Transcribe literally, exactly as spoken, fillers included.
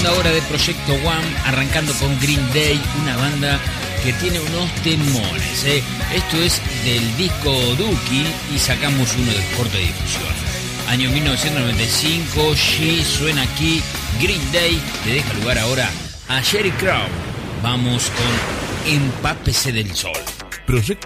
segunda hora de Proyecto One, arrancando con Green Day, una banda que tiene unos temores, ¿eh? Esto es del disco Dookie y sacamos uno de corta difusión. Año mil novecientos noventa y cinco, She suena aquí, Green Day le deja lugar ahora a Sheryl Crow. Vamos con Empápese del Sol. Proyecto